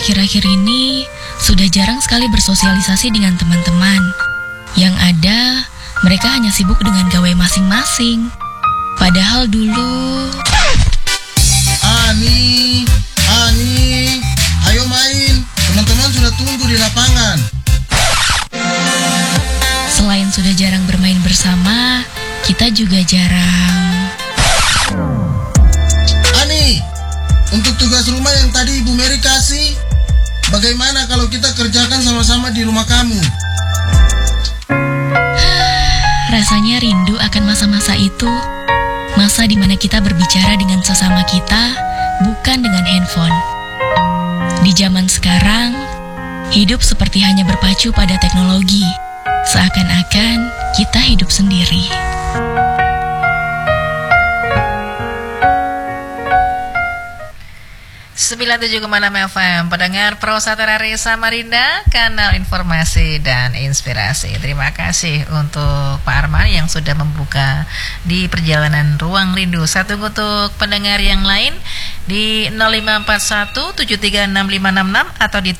akhir-akhir ini sudah jarang sekali bersosialisasi dengan teman-teman. Yang ada, mereka hanya sibuk dengan gawe masing-masing. Padahal dulu... Ani, ayo main. Teman-teman sudah tunggu di lapangan. Selain sudah jarang bermain bersama, kita juga jarang... Ani, untuk tugas rumah yang tadi Ibu Mary kasih, bagaimana kalau kita kerjakan sama-sama di rumah kamu? Rasanya rindu akan masa-masa itu. Masa di mana kita berbicara dengan sesama kita, bukan dengan handphone. Di zaman sekarang, hidup seperti hanya berpacu pada teknologi. Seakan-akan kita hidup sendiri. 97,6 FM, pendengar Pro Satellite Samarinda, kanal informasi dan inspirasi. Terima kasih untuk Pak Arman yang sudah membuka di perjalanan Ruang Rindu. Satu untuk pendengar yang lain di 0541736566 atau di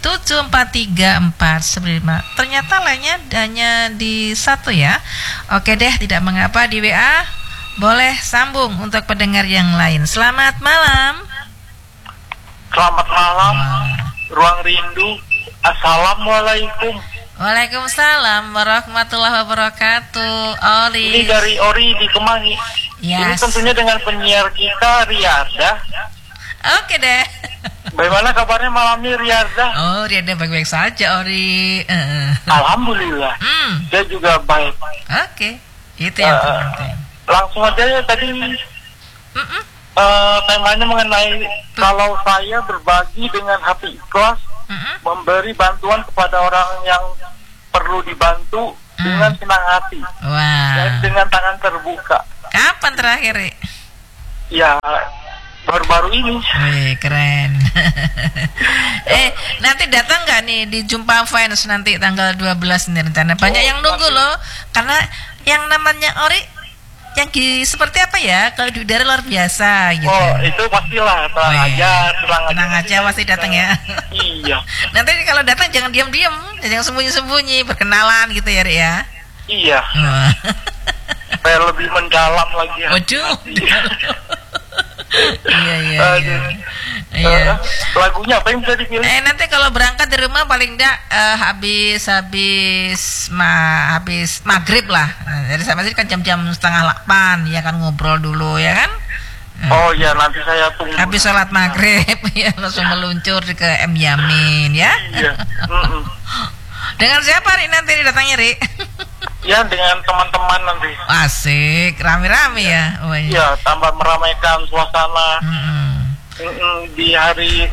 743495. Ternyata lainnya hanya di satu ya. Oke deh, tidak mengapa, di WA boleh sambung untuk pendengar yang lain. Selamat malam. Selamat malam, Ruang Rindu. Assalamualaikum. Waalaikumsalam warahmatullahi wabarakatuh. Ini dari Ori di Kemangi. Ini tentunya dengan penyiar kita, Riyarda. Oke deh. Bagaimana kabarnya malam ini, Riyarda? Oh, Riyarda baik-baik saja, Ori. Alhamdulillah. Dia juga baik. Oke, itu yang penting. Langsung aja ya tadi. Temanya mengenai kalau saya berbagi dengan hati ikhlas, memberi bantuan kepada orang yang perlu dibantu dengan senang hati dan dengan tangan terbuka. Kapan terakhir? Ya, baru-baru ini. Wih, keren. Nanti datang nggak nih di Jumpa Fans nanti tanggal 12 nih rencana. Banyak yang nunggu loh, karena yang namanya Ori yang seperti apa ya, kalau di udara luar biasa gitu. Oh, itu pastilah, tenang aja pasti datang ya. Iya. Nanti kalau datang jangan diam-diam, jangan sembunyi-sembunyi, berkenalan gitu ya, Ri ya. Iya. Supaya lebih mendalam lagi. Waduh. Iya. Lagunya apa yang bisa dipilih? Nanti kalau berangkat dari rumah paling enggak habis maghrib lah. Jadi sampai sini kan jam-jam 7:30 ya kan, ngobrol dulu ya kan. Oh ya, nanti saya tunggu. Habis sholat maghrib ya langsung meluncur ke M Yamin ya. Iya. Dengan siapa Ri nanti datangnya, Ri? Ya, dengan teman-teman nanti. Asik, rame-rame ya. Oh, iya. Ya, tambah meramaikan suasana. Di hari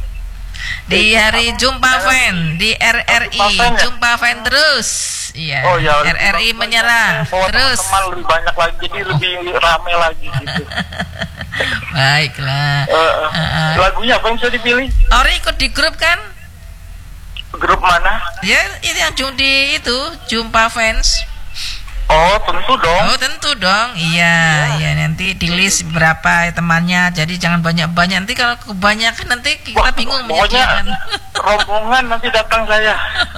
Jumpa Fan di RRI, Jumpa Fan terus. Iya. Oh ya, RRI menyerah terus. Teman lebih banyak lagi, jadi lebih rame lagi gitu. Baiklah. Lagunya apa yang bisa dipilih? Ori ikut di grup kan? Grup mana? Ya, itu yang di Jumpa Fans. Oh, tentu dong. Iya, nanti di list berapa temannya. Jadi jangan banyak-banyak. Nanti kalau kebanyakan nanti kita bingung menyediakan. Rombongan nanti datang saya.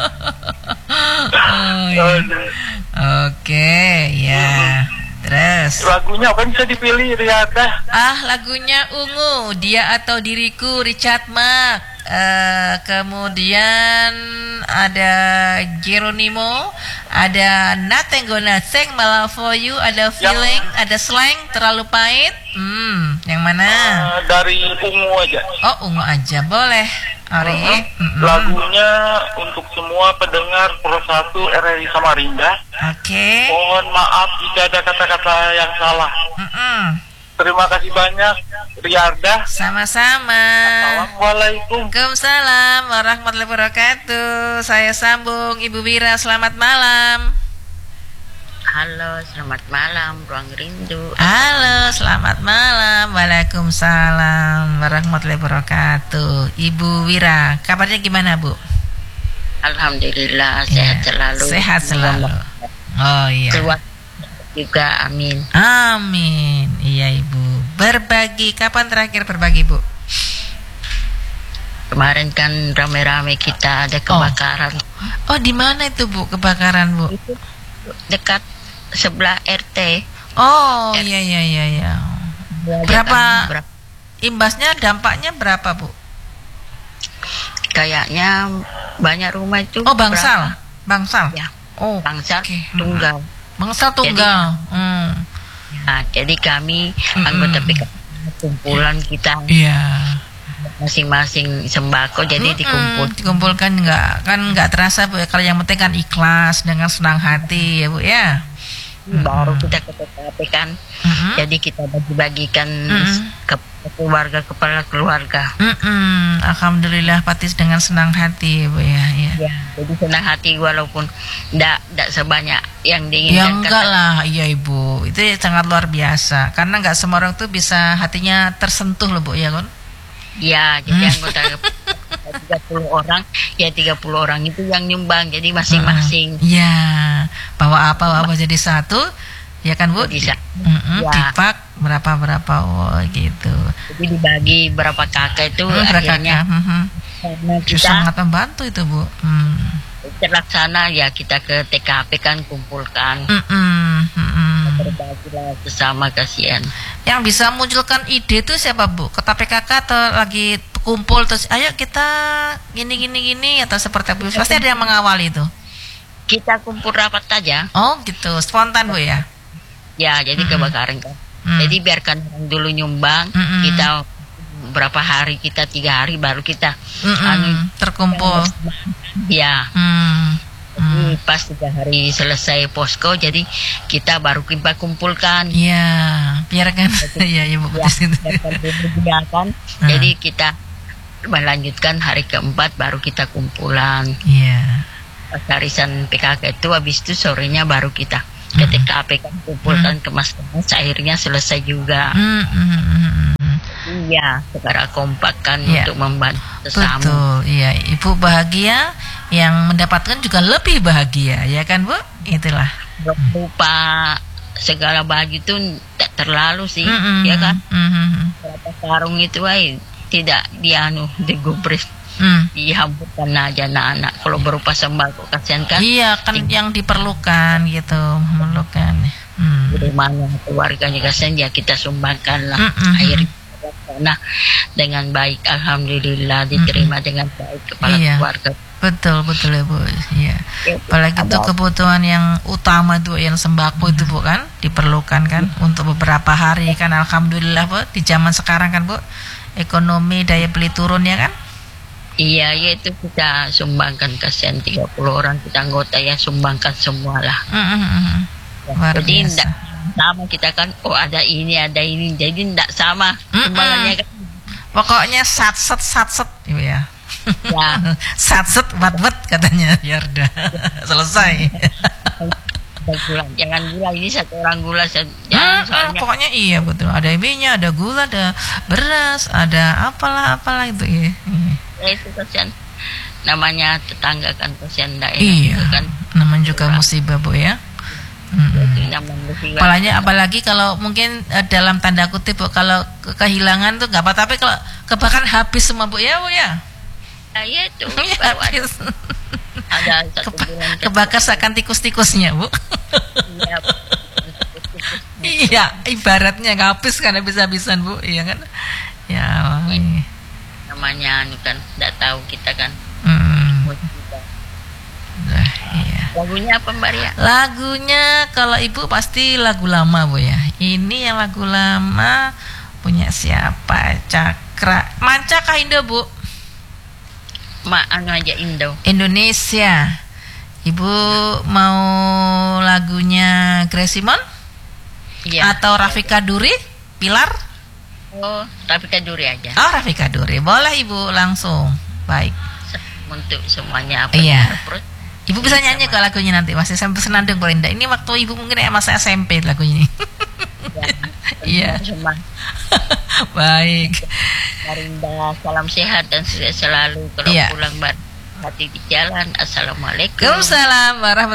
Oke, ya. Terus lagunya apa yang bisa dipilih, Riyada? Lagunya Ungu, Dia atau Diriku, Richard Mark. Kemudian ada Geronimo, ada Nothing Gonna Sing Malah For You, ada Feeling, ada Slang, Terlalu Pahit. Yang mana? Dari Ungu aja. Oh, Ungu aja boleh, Ori. Lagunya untuk semua pendengar Pro 1 RRI Samarinda. Oke. Mohon maaf jika ada kata-kata yang salah. Terima kasih banyak, Riyarda. Sama-sama. Assalamualaikum. Waalaikumsalam warahmatullahi wabarakatuh. Saya sambung Ibu Wira, selamat malam. Halo, selamat malam, Ruang Rindu. Halo, selamat malam. Waalaikumsalam warahmatullahi wabarakatuh. Ibu Wira, kabarnya gimana, Bu? Alhamdulillah, sehat selalu. Sehat selalu. Oh iya. Keluar juga, amin. Amin. Iya, Ibu. Berbagi, kapan terakhir berbagi, Bu? Kemarin kan rame-rame kita ada kebakaran. Oh, di mana itu Bu kebakaran Bu? Itu dekat sebelah RT. Oh, iya. Berapa imbasnya, dampaknya berapa Bu? Kayaknya banyak rumah itu. Oh, Bangsal. Ya. Oh, Bangsal okay. Tunggal. Bangsal Tunggal. Jadi kami anggota PKK kumpulan kita. Iya. Masing-masing sembako jadi dikumpulkan nggak terasa Bu ya, kalau yang penting kan ikhlas dengan senang hati ya Bu ya. Baru kita ke TKP kan. Jadi kita bagi-bagikan ke keluarga, kepala keluarga. Alhamdulillah Patis dengan senang hati Bu ya. Jadi senang hati walaupun enggak sebanyak yang diinginkan. Ya enggak lah, iya Ibu. Itu sangat luar biasa karena enggak semua orang tuh bisa hatinya tersentuh loh Bu ya kan. Ya, jadi anggota 30 orang, ya 30 orang itu yang nyumbang, jadi masing-masing. Ya, bawa apa jadi satu, ya kan Bu? Bisa. Dipak berapa oh gitu. Jadi dibagi berapa kakak itu akhirnya. Karena kita sangat membantu itu Bu. Terlaksana ya kita ke TKP kan kumpulkan. Berbagilah sesama, kasihan. Yang bisa munculkan ide itu siapa Bu? Ketua PKK atau lagi kumpul terus ayo kita gini atau seperti apa? Pasti ada yang mengawali itu. Kita kumpul rapat aja. Oh gitu, spontan Bu ya? Ya, jadi kebakaran kan. Jadi biarkan orang dulu nyumbang, kita berapa hari, kita 3 hari baru kita terkumpul. Ya. Jadi pas 3 hari selesai posko, jadi kita baru kita kumpulkan. Iya, biarkan. Iya Bu. Kan. Jadi kita melanjutkan hari keempat baru kita kumpulan. Iya. Arisan PKK itu habis itu sorenya baru kita ke TKP kan kumpulkan kemas-kemas, akhirnya selesai juga. Iya, secara kompak kan untuk membantu sesama. Betul, iya. Ibu bahagia, yang mendapatkan juga lebih bahagia, ya kan Bu? Itulah. Berupa segala baju itu tak terlalu sih, ya kan? Berapa sarung itu tidak digubris. Dihamburkan aja anak-anak. Kalau berupa sembako kasihan kan? Iya kan yang diperlukan gitu, memerlukan. Di mana keluarganya kasihan ya kita sumbangkan lah. Akhirnya dengan baik, alhamdulillah diterima dengan baik kepala keluarga. Betul ya Bu. Iya. Apalagi itu kebutuhan yang utama itu yang sembako itu Bu kan diperlukan kan untuk beberapa hari kan, alhamdulillah Bu di zaman sekarang kan Bu ekonomi daya beli turun ya kan. Iya, itu kita sumbangkan, kasihan 30 orang kita anggota ya, sumbangkan semualah. Jadi tidak sama kita kan, ada ini, jadi tidak sama sumbangannya kan. Pokoknya satset Ibu ya. Satset wat katanya, ya udah selesai. Jangan gula, ini satu orang gula pokoknya iya betul, ada mie-nya, ada gula, ada beras, ada apalah itu ya. Itu kasihan, namanya tetangga kan kasihan daerah. Iya kan, namanya juga musibah Bu ya. Apalagi kalau mungkin dalam tanda kutip Bu, kalau kehilangan tuh nggak apa, tapi kalau kebakaran habis semua Bu ya Bu ya. Iya itu habis. Ada satu bulan kebakar seakan tikus-tikusnya Bu. Iya, ibaratnya habis kan habis-habisan Bu, iya kan? Ya. Namanya kan tidak tahu kita kan. Iya. Lagunya apa Mbak Ria? Lagunya kalau Ibu pasti lagu lama Bu ya. Ini yang lagu lama punya siapa? Cakra Manca kah Indo Bu? Aja Indo. Indonesia. Ibu mau lagunya Grace Simon? Iya. Atau Rafika Duri? Pilar? Oh, Rafika Duri aja. Oh, Rafika Duri. Boleh Ibu langsung. Baik. Untuk semuanya apa? Iya. Ibu bisa nyanyi ke lagunya nanti. Masih sampai senandung kalau indah. Ini waktu Ibu mungkin masa SMP lagunya ini. Iya. Baik. Marinda, salam sehat dan sukses selalu. Kalau pulang hati di jalan. Assalamualaikum. Waalaikumsalam warahmatullahi